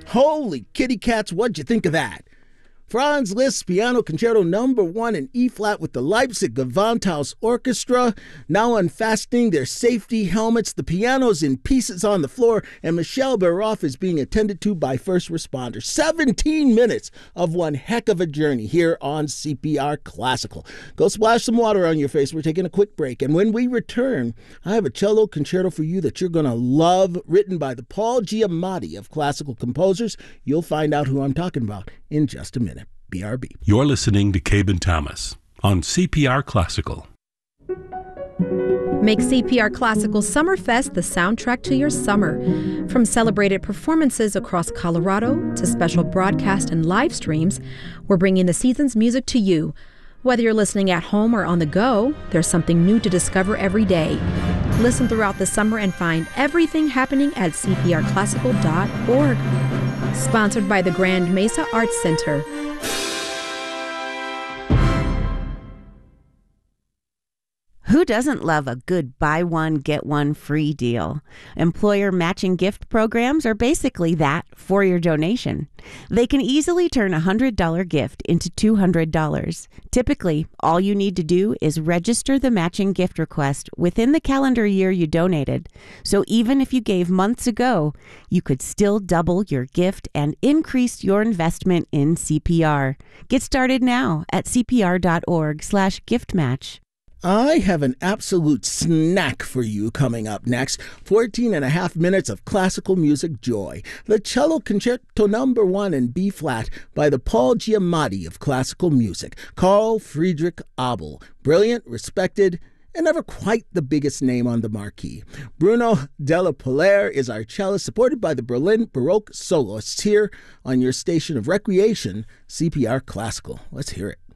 Holy kitty cats, what'd you think of that? Franz Liszt's Piano Concerto No. 1 in E-flat with the Leipzig Gewandhaus Orchestra, now unfastening their safety helmets. The piano's in pieces on the floor, and Michelle Baroff is being attended to by first responders. 17 minutes of one heck of a journey here on CPR Classical. Go splash some water on your face. We're taking a quick break, and when we return, I have a cello concerto for you that you're going to love, written by the Paul Giamatti of classical composers. You'll find out who I'm talking about in just a minute. BRB. You're listening to Cabe and Thomas on CPR Classical. Make CPR Classical Summerfest the soundtrack to your summer. From celebrated performances across Colorado to special broadcast and live streams, we're bringing the season's music to you. Whether you're listening at home or on the go, there's something new to discover every day. Listen throughout the summer and find everything happening at cprclassical.org. Sponsored by the Grand Mesa Arts Center. Who doesn't love a good buy one, get one free deal? Employer matching gift programs are basically that for your donation. They can easily turn a $100 gift into $200. Typically, all you need to do is register the matching gift request within the calendar year you donated. So even if you gave months ago, you could still double your gift and increase your investment in CPR. Get started now at cpr.org/giftmatch. I have an absolute snack for you coming up next. 14 and a half minutes of classical music joy. The Cello Concerto No. 1 in B-flat by the Paul Giamatti of classical music. Carl Friedrich Abel. Brilliant, respected, and never quite the biggest name on the marquee. Bruno Della Polare is our cellist, supported by the Berlin Baroque soloists here on your station of recreation, CPR Classical. Let's hear it.